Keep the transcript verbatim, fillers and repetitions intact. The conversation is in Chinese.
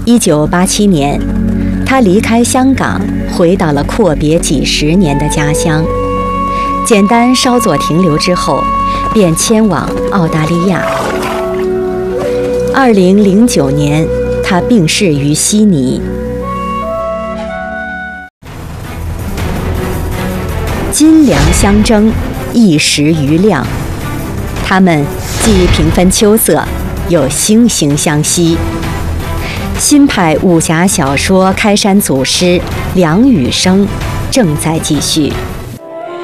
一九八七年，他离开香港，回到了阔别几十年的家乡。简单稍作停留之后，便迁往澳大利亚。二零零九年，他病逝于悉尼。金梁相争，一时瑜亮。他们既平分秋色，又惺惺相惜。新派武侠小说开山祖师梁羽生正在继续。